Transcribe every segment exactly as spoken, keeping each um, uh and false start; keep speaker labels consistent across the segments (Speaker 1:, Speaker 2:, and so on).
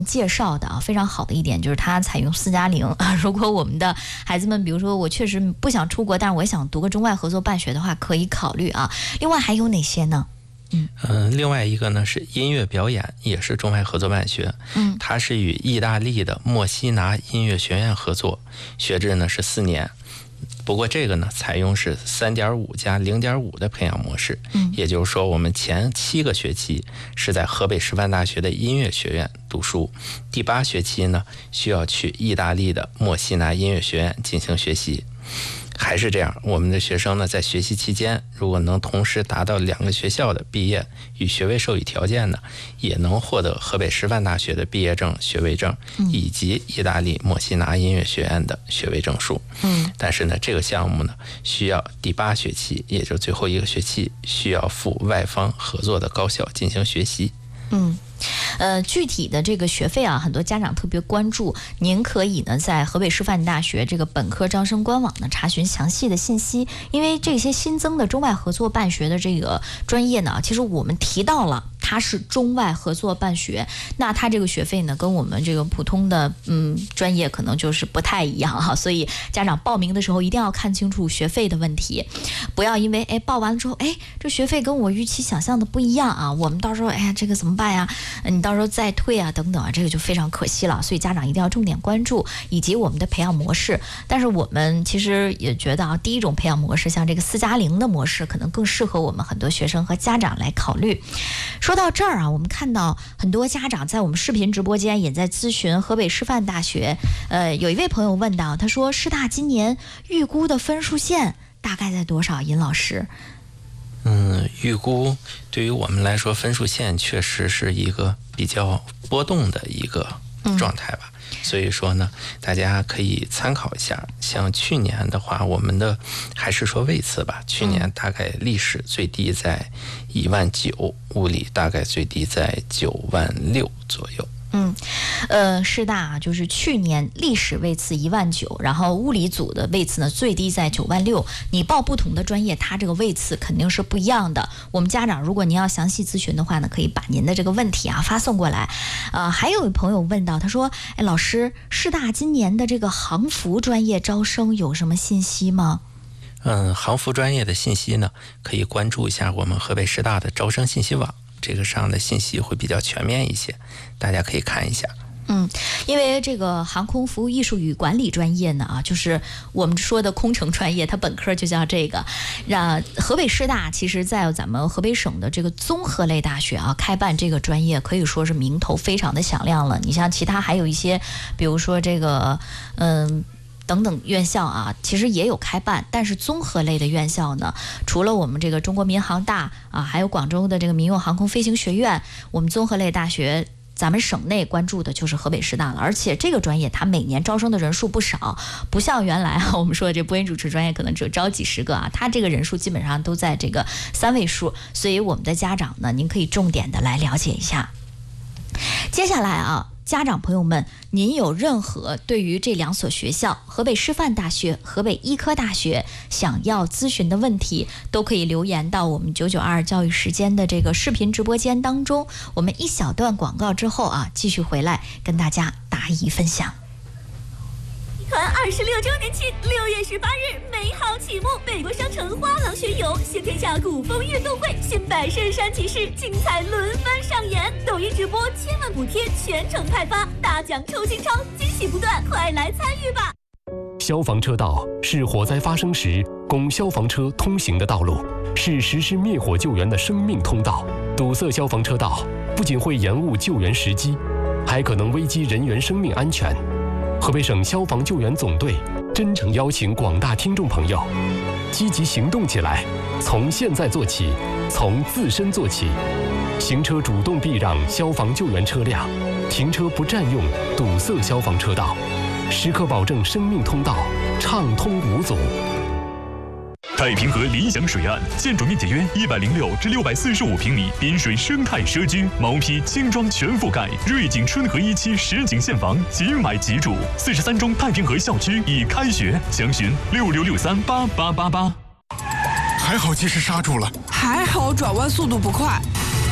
Speaker 1: 介绍的啊，非常好的一点就是它采用四加零啊。如果我们的孩子们，比如说我确实不想出国，但是我想读个中外合作办学的话，可以考虑啊。另外还有哪些呢？
Speaker 2: 嗯、呃，另外一个呢是音乐表演，也是中外合作办学。嗯，它是与意大利的莫西拿音乐学院合作，学制呢是四年。不过这个呢，采用是 三点五 加 零点五 的培养模式，嗯，也就是说，我们前七个学期是在河北师范大学的音乐学院读书，第八学期呢需要去意大利的莫西拿音乐学院进行学习。还是这样，我们的学生呢，在学习期间，如果能同时达到两个学校的毕业与学位授予条件呢，也能获得河北师范大学的毕业证、学位证，以及意大利莫西拿音乐学院的学位证书。嗯，但是呢，这个项目呢，需要第八学期，也就是最后一个学期，需要赴外方合作的高校进行学习。
Speaker 1: 嗯。呃，具体的这个学费啊，很多家长特别关注。您可以呢在河北师范大学这个本科招生官网呢查询详细的信息，因为这些新增的中外合作办学的这个专业呢，其实我们提到了它是中外合作办学，那它这个学费呢跟我们这个普通的嗯专业可能就是不太一样哈，所以家长报名的时候一定要看清楚学费的问题，不要因为哎报完了之后哎这学费跟我预期想象的不一样啊，我们到时候哎呀这个怎么办呀？你到时候再退啊等等啊，这个就非常可惜了。所以家长一定要重点关注以及我们的培养模式。但是我们其实也觉得啊，第一种培养模式像这个四加零的模式可能更适合我们很多学生和家长来考虑。说到这儿啊，我们看到很多家长在我们视频直播间也在咨询河北师范大学。呃，有一位朋友问到，他说师大今年预估的分数线大概在多少？尹老师？
Speaker 2: 嗯，预估对于我们来说，分数线确实是一个比较波动的一个状态吧。嗯、所以说呢，大家可以参考一下。像去年的话，我们的还是说位次吧，去年大概历史最低在一万九，物理大概最低在九万六左右。
Speaker 1: 嗯，呃，师大啊，就是去年历史位次一万九，然后物理组的位次呢最低在九万六。你报不同的专业，它这个位次肯定是不一样的。我们家长如果您要详细咨询的话呢，可以把您的这个问题啊发送过来。呃，还有朋友问到，他说：“哎，老师，师大今年的这个航服专业招生有什么信息吗？”
Speaker 2: 嗯，航服专业的信息呢，可以关注一下我们河北师大的招生信息网。这个上的信息会比较全面一些，大家可以看一下。
Speaker 1: 嗯，因为这个航空服务艺术与管理专业呢啊，就是我们说的空乘专业，它本科就叫这个。让河北师大其实在咱们河北省的这个综合类大学啊开办这个专业，可以说是名头非常的响亮了。你像其他还有一些，比如说这个嗯。等等院校啊，其实也有开办，但是综合类的院校呢，除了我们这个中国民航大啊，还有广州的这个民用航空飞行学院，我们综合类大学，咱们省内关注的就是河北师大了。而且这个专业它每年招生的人数不少，不像原来啊我们说的这播音主持专业可能只有招几十个啊，它这个人数基本上都在这个三位数，所以我们的家长呢，您可以重点的来了解一下。接下来啊。家长朋友们，您有任何对于这两所学校河北师范大学、河北医科大学想要咨询的问题，都可以留言到我们九九二教育时间的这个视频直播间当中。我们一小段广告之后啊，继续回来跟大家答疑分享。
Speaker 3: 团二十六周年庆，六月十八日美好启幕，美国商城花廊学友新天下古风运动会，新百圣山骑士精彩轮番上演，抖音直播千万补贴全程派发，大奖抽金超，惊喜不断，快来参与吧！
Speaker 4: 消防车道是火灾发生时供消防车通行的道路，是实施灭火救援的生命通道。堵塞消防车道不仅会延误救援时机，还可能危及人员生命安全。河北省消防救援总队真诚邀请广大听众朋友积极行动起来，从现在做起，从自身做起。行车主动避让消防救援车辆，停车不占用堵塞消防车道，时刻保证生命通道畅通无阻。
Speaker 5: 太平河理想水岸，建筑面积约一百零六至六百四十五平米，滨水生态社区，毛坯轻装全覆盖，瑞景春和一期实景现房，即买即住。四十三中太平河校区已开学，详询六六六三八八八八。
Speaker 6: 还好及时刹住了，
Speaker 7: 还好转弯速度不快。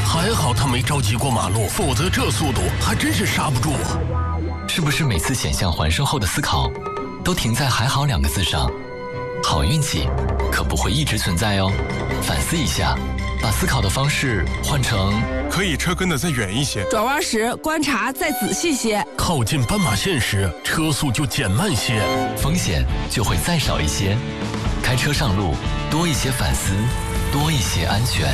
Speaker 6: 还好他没着急过马路，否则这速度还真是刹不住啊。
Speaker 7: 是不是每次险象环生后的思考，都停在还好两个字上？好运气可不会一直存在哦，反思一下，把思考的方式换成
Speaker 8: 可以车跟得再远一些，
Speaker 9: 转弯时观察再仔细些，
Speaker 6: 靠近斑马线时车速就减慢些，
Speaker 7: 风险就会再少一些。开车上路，多一些反思，多一些安全。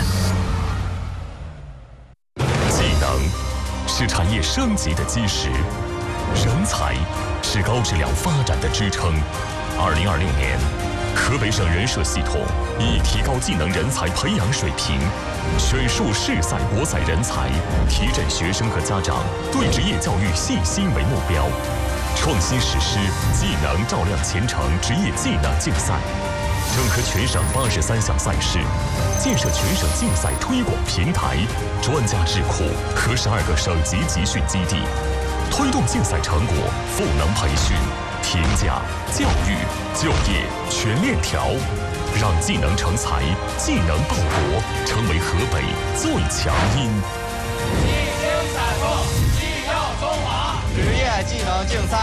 Speaker 5: 技能是产业升级的基石，人才是高质量发展的支撑。二零二六年，河北省人社系统以提高技能人才培养水平，选树市赛国赛人才，提振学生和家长对职业教育信心为目标，创新实施技能照亮前程职业技能竞赛，整合全省八十三项赛事，建设全省竞赛推广平台、专家智库和十二个省级集训基地，推动竞赛成果赋能培训、评价、教育、就业全链条，让技能成才、技能报国成为河北最强音。
Speaker 10: 一经赛后，技跳中华，职业技能竞赛